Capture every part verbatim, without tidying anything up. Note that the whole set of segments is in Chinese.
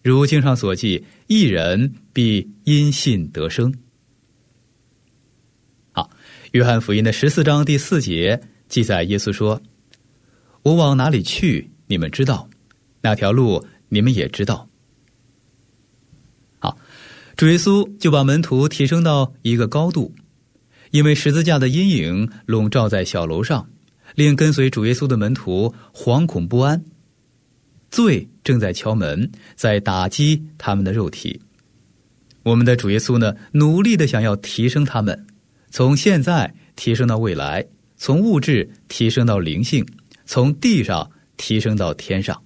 如经上所记，义人必因信得生。好，约翰福音的十四章第四节记载，耶稣说：我往哪里去，你们知道，那条路你们也知道。好，主耶稣就把门徒提升到一个高度，因为十字架的阴影笼罩在小楼上，令跟随主耶稣的门徒惶恐不安。罪正在敲门，在打击他们的肉体。我们的主耶稣呢，努力的想要提升他们，从现在提升到未来，从物质提升到灵性，从地上提升到天上。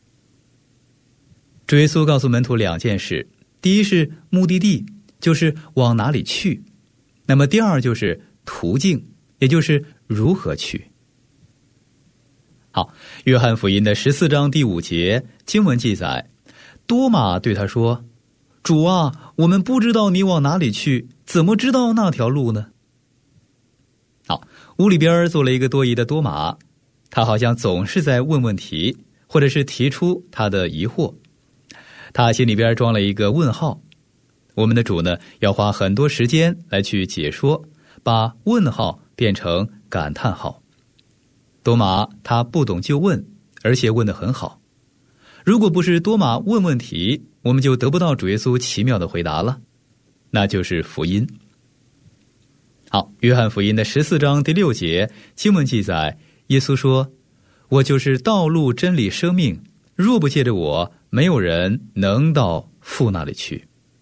主耶稣告诉门徒两件事，第一是目的地，就是往哪里去；那么第二就是途径，也就是如何去。好，约翰福音的十四章第五节经文记载，多马对他说：主啊，我们不知道你往哪里去，怎么知道那条路呢？好，屋里边坐了一个多疑的多马，他好像总是在问问题，或者是提出他的疑惑，他心里边装了一个问号。我们的主呢，要花很多时间来去解说，把问号变成感叹号。多马他不懂就问，而且问得很好。如果不是多马问问题，我们就得不到主耶稣奇妙的回答了，那就是福音。好，约翰福音的十四章第六节经文记载，耶稣说：我就是道路真理生命，若不借着我，没有人能到父那里去。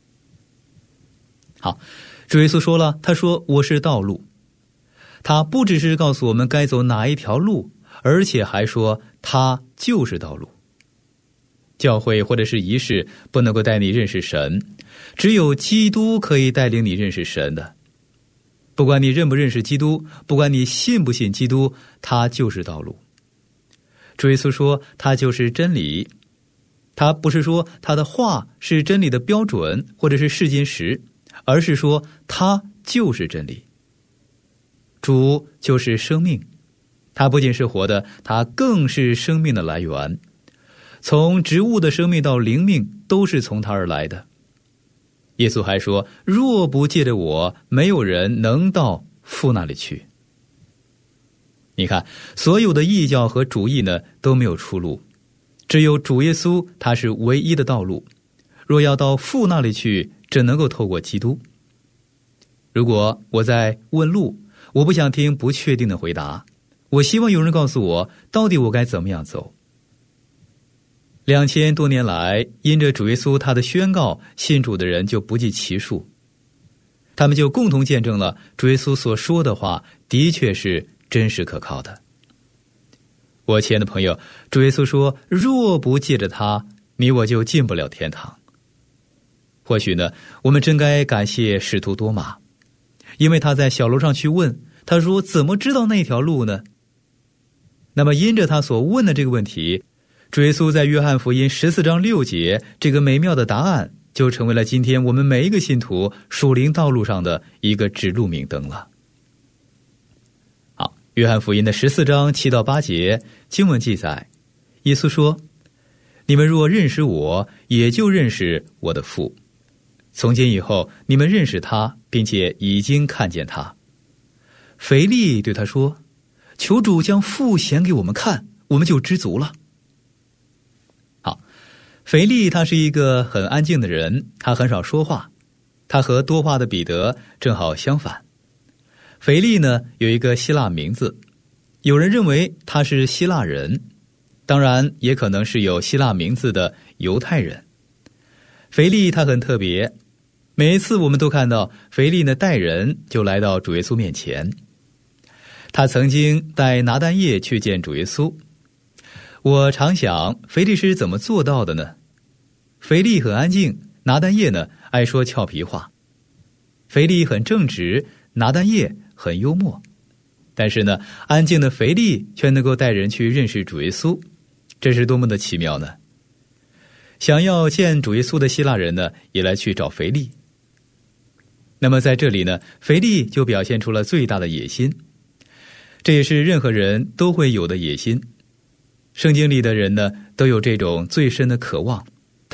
好，主耶稣说了，他说我是道路。他不只是告诉我们该走哪一条路，而且还说他就是道路。教会或者是仪式不能够带你认识神，只有基督可以带领你认识神的。不管你认不认识基督，不管你信不信基督，他就是道路。主耶稣说他就是真理，他不是说他的话是真理的标准或者是试金石，而是说他就是真理。主就是生命，他不仅是活的，他更是生命的来源。从植物的生命到灵命，都是从他而来的。耶稣还说，若不借着我，没有人能到父那里去。你看，所有的异教和主义呢，都没有出路，只有主耶稣，他是唯一的道路。若要到父那里去，只能够透过基督。如果我在问路，我不想听不确定的回答，我希望有人告诉我，到底我该怎么样走。两千多年来，因着主耶稣他的宣告，信主的人就不计其数，他们就共同见证了主耶稣所说的话的确是真实可靠的。我亲爱的朋友，主耶稣说，若不借着他，你我就进不了天堂。或许呢，我们真该感谢使徒多马，因为他在小楼上去问，他说怎么知道那条路呢？那么因着他所问的这个问题，主耶稣在约翰福音十四章六节这个美妙的答案，就成为了今天我们每一个信徒属灵道路上的一个指路明灯了。好，约翰福音的十四章七到八节经文记载，耶稣说：你们若认识我，也就认识我的父。从今以后，你们认识他，并且已经看见他。腓利对他说：求主将父显给我们看，我们就知足了。好，腓利他是一个很安静的人，他很少说话，他和多话的彼得正好相反。腓利呢，有一个希腊名字，有人认为他是希腊人，当然也可能是有希腊名字的犹太人。腓利他很特别，每一次我们都看到腓利呢带人就来到主耶稣面前。他曾经带拿但业去见主耶稣。我常想，腓利是怎么做到的呢？腓利很安静，拿但业呢爱说俏皮话。腓利很正直，拿但业很幽默。但是呢，安静的腓利却能够带人去认识主耶稣，这是多么的奇妙呢？想要见主耶稣的希腊人呢，也来去找腓利。那么在这里呢，腓利就表现出了最大的野心，这也是任何人都会有的野心。圣经里的人呢，都有这种最深的渴望，